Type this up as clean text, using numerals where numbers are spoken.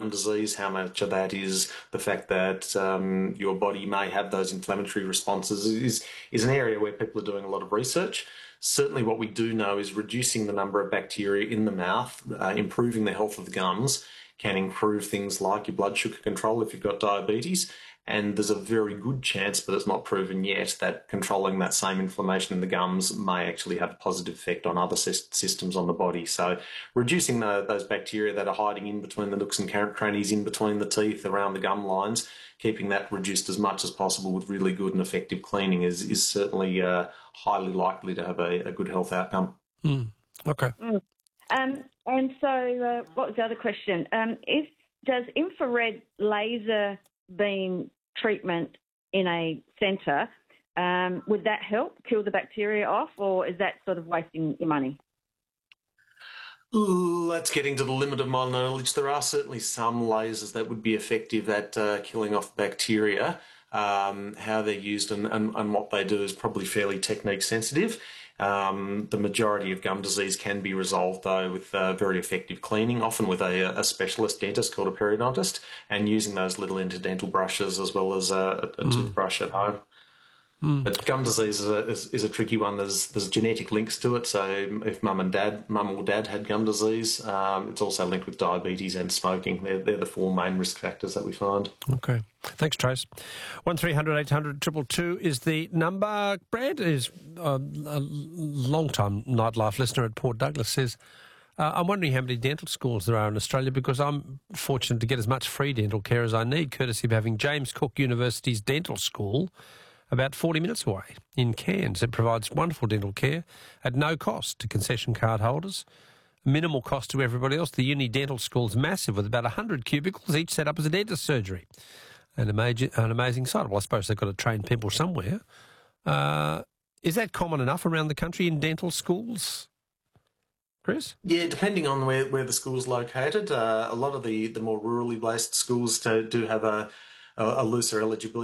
gum disease, how much of that is the fact that your body may have those inflammatory responses is an area where people are doing a lot of research. Certainly what we do know is reducing the number of bacteria in the mouth, improving the health of the gums, can improve things like your blood sugar control if you've got diabetes. And there's a very good chance, but it's not proven yet, that controlling that same inflammation in the gums may actually have a positive effect on other systems on the body. So reducing those bacteria that are hiding in between the nooks and crannies, in between the teeth, around the gum lines, keeping that reduced as much as possible with really good and effective cleaning is certainly highly likely to have a good health outcome. Okay. And so what was the other question? Does infrared laser beam treatment in a centre, would that help kill the bacteria off, or is that sort of wasting your money? That's getting to the limit of my knowledge. There are certainly some lasers that would be effective at killing off bacteria. How they're used and what they do is probably fairly technique sensitive. The majority of gum disease can be resolved, though, with very effective cleaning, often with a specialist dentist called a periodontist, and using those little interdental brushes as well as a toothbrush at home. But gum disease is a tricky one. There's genetic links to it. So if mum or dad had gum disease, it's also linked with diabetes and smoking. They're the four main risk factors that we find. Okay. Thanks, Trace. 1300 800 222 is the number. Brad is a long-time Nightlife listener at Port Douglas, says, I'm wondering how many dental schools there are in Australia, because I'm fortunate to get as much free dental care as I need, courtesy of having James Cook University's dental school about 40 minutes away in Cairns. It provides wonderful dental care at no cost to concession card holders, minimal cost to everybody else. The uni dental school's massive, with about 100 cubicles, each set up as a dentist surgery. An amazing sight. Well, I suppose they've got to train people somewhere. Is that common enough around the country in dental schools, Chris? Yeah, depending on where the school's located. A lot of the more rurally based schools do have a looser eligibility